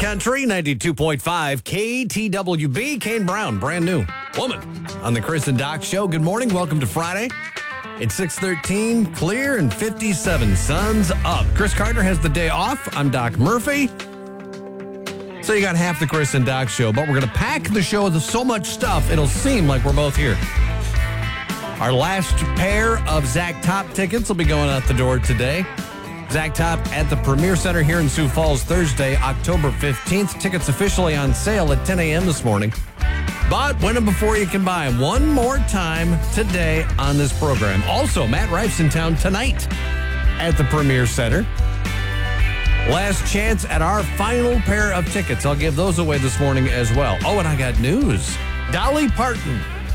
Country 92.5 KTWB. Kane Brown, brand new woman on the Chris and Doc Show. Good morning. Welcome to Friday. It's 6:13, clear and 57. Sun's up. Chris Carter has the day off. I'm Doc Murphy. So you got half the Chris and Doc Show, but we're going to pack the show with so much stuff, it'll seem like we're both here. Our last pair of Zach Top tickets will be going out the door today. Zach Top at the Premier Center here in Sioux Falls, Thursday, October 15th. Tickets officially on sale at 10 a.m. this morning. But win them before you can buy them. One more time today on this program. Also, Matt Rife's in town tonight at the Premier Center. Last chance at our final pair of tickets. I'll give those away this morning as well. Oh, and I got news. Dolly Parton.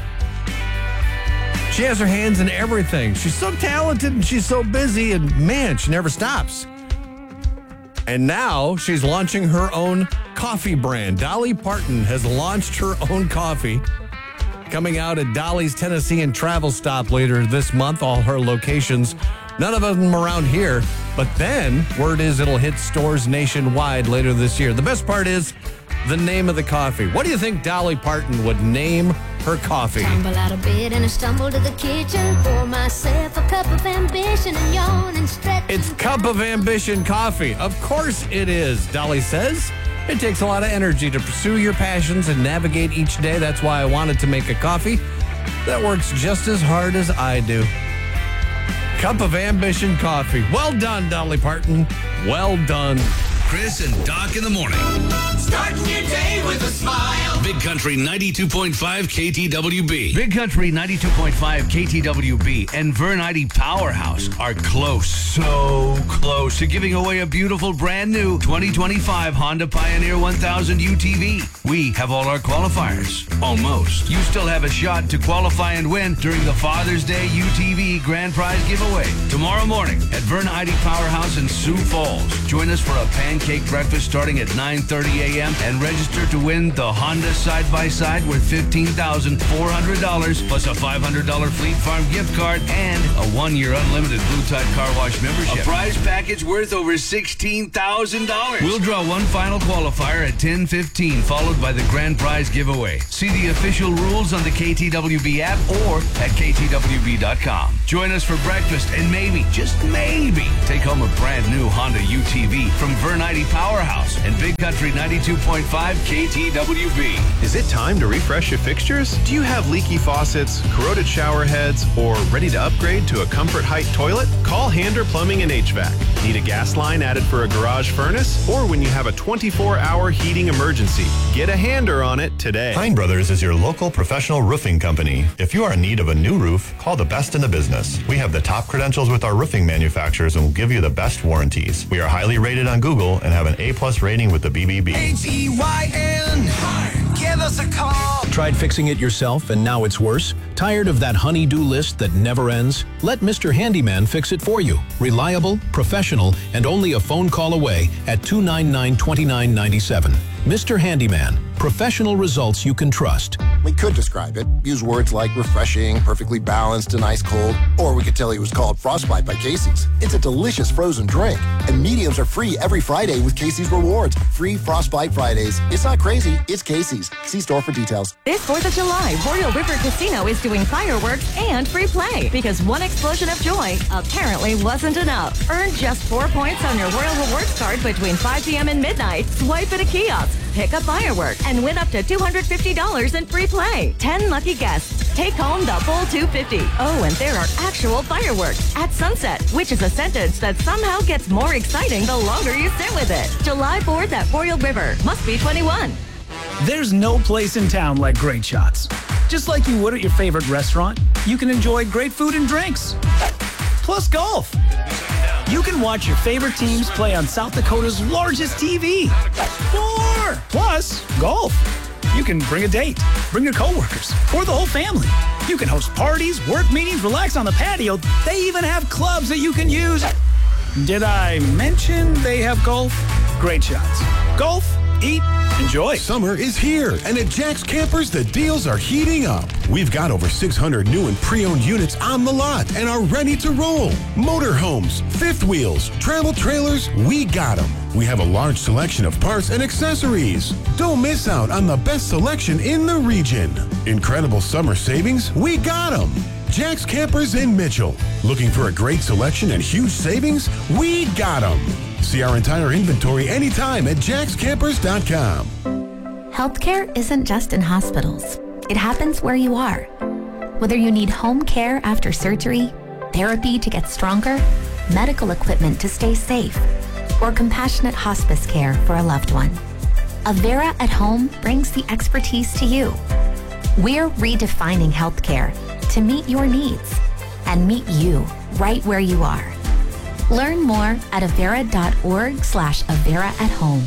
She has her hands in everything. She's so talented and she's so busy, and man, she never stops. And now she's launching her own coffee brand. Dolly Parton has launched her own coffee, coming out at Dolly's Tennessee and Travel Stop later this month. All her locations, none of them around here. But then word is it'll hit stores nationwide later this year. The best part is the name of the coffee. What do you think Dolly Parton would name her coffee? Tumble out of bed and I stumble to the kitchen. Pour myself a cup of ambition and yawn and stretch. It's Cup of Ambition coffee. Of course it is, Dolly says. It takes a lot of energy to pursue your passions and navigate each day. That's why I wanted to make a coffee that works just as hard as I do. Cup of Ambition coffee. Well done, Dolly Parton. Well done. Chris and Doc in the morning. Starting your day with a smile. Big Country 92.5 KTWB. Big Country 92.5 KTWB and Vernite Powerhouse are close, so close to giving away a beautiful brand new 2025 Honda Pioneer 1000 UTV. We have all our qualifiers. Almost. You still have a shot to qualify and win during the Father's Day UTV Grand Prize giveaway tomorrow morning at Vernite Powerhouse in Sioux Falls. Join us for a pancake breakfast starting at 9:30 a.m. and register to win the Honda side-by-side worth $15,400 plus a $500 Fleet Farm gift card and a 1-year unlimited Blue Tide Car Wash membership. A prize package worth over $16,000. We'll draw one final qualifier at 10:15, followed by the grand prize giveaway. See the official rules on the KTWB app or at ktwb.com. Join us for breakfast and maybe, just maybe, take home a brand new Honda UTV from Vernite Powerhouse and Big Country 92.5 KTWB. Is it time to refresh your fixtures? Do you have leaky faucets, corroded shower heads, or ready to upgrade to a Comfort Height toilet? Call Hander Plumbing and HVAC. Need a gas line added for a garage furnace? Or when you have a 24-hour heating emergency? Get a Hander on it today. Pine Brothers is your local professional roofing company. If you are in need of a new roof, call the best in the business. We have the top credentials with our roofing manufacturers and will give you the best warranties. We are highly rated on Google and have an A+ rating with the BBB. H-E-Y-N. Give us a call. Tried fixing it yourself and now it's worse? Tired of that honey-do list that never ends? Let Mr. Handyman fix it for you. Reliable, professional, and only a phone call away at 299-2997. Mr. Handyman. Professional results you can trust. We could describe it. Use words like refreshing, perfectly balanced, and ice cold. Or we could tell you it was called Frostbite by Casey's. It's a delicious frozen drink. And mediums are free every Friday with Casey's Rewards. Free Frostbite Fridays. It's not crazy. It's Casey's. See store for details. This 4th of July, Royal River Casino is doing fireworks and free play because one explosion of joy apparently wasn't enough. Earn just 4 points on your Royal Rewards card between 5 p.m. and midnight. Swipe at a kiosk, pick a firework, and win up to $250 in free play. 10 lucky guests take home the full $250. Oh, and there are actual fireworks at sunset, which is a sentence that somehow gets more exciting the longer you sit with it. July 4th at Royal River. Must be 21. There's no place in town like Great Shots. Just like you would at your favorite restaurant, you can enjoy great food and drinks. Plus golf. You can watch your favorite teams play on South Dakota's largest TV. More! Plus, golf. You can bring a date, bring your coworkers, or the whole family. You can host parties, work meetings, relax on the patio. They even have clubs that you can use. Did I mention they have golf? Great Shots. Golf, eat, Enjoy. Summer is here, and at Jack's Campers, the deals are heating up. We've got over 600 new and pre-owned units on the lot and are ready to roll. Motorhomes, fifth wheels, travel trailers, we got them. We have a large selection of parts and accessories. Don't miss out on the best selection in the region. Incredible summer savings, we got them. Jack's Campers in Mitchell. Looking for a great selection and huge savings? We got them. See our entire inventory anytime at jackscampers.com. Healthcare isn't just in hospitals. It happens where you are. Whether you need home care after surgery, therapy to get stronger, medical equipment to stay safe, or compassionate hospice care for a loved one, Avera at Home brings the expertise to you. We're redefining healthcare to meet your needs and meet you right where you are. Learn more at avera.org/Avera at Home.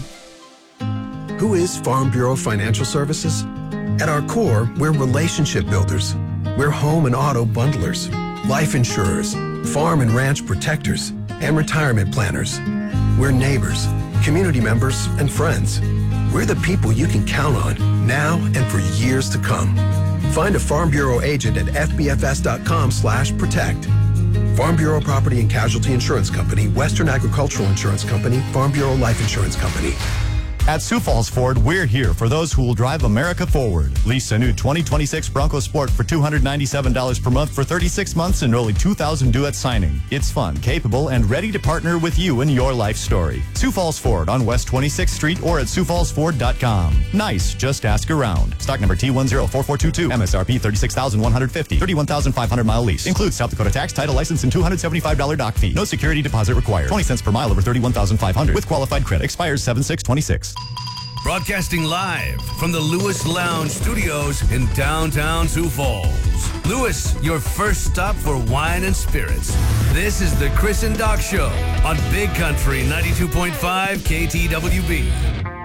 Who is Farm Bureau Financial Services? At our core, we're relationship builders. We're home and auto bundlers, life insurers, farm and ranch protectors, and retirement planners. We're neighbors, community members, and friends. We're the people you can count on now and for years to come. Find a Farm Bureau agent at fbfs.com/protect. Farm Bureau Property and Casualty Insurance Company, Western Agricultural Insurance Company, Farm Bureau Life Insurance Company. At Sioux Falls Ford, we're here for those who will drive America forward. Lease a new 2026 Bronco Sport for $297 per month for 36 months and only $2,000 due at signing. It's fun, capable, and ready to partner with you in your life story. Sioux Falls Ford on West 26th Street or at SiouxFallsFord.com. Nice, just ask around. Stock number T104422, MSRP $36,150, 31,500 mile lease. Includes South Dakota tax, title, license, and $275 dock fee. No security deposit required. 20 cents per mile over 31,500 with qualified credit. Expires 7/6/26. Broadcasting live from the Lewis Lounge Studios in downtown Sioux Falls. Lewis, your first stop for wine and spirits. This is the Chris and Doc Show on Big Country 92.5 KTWB.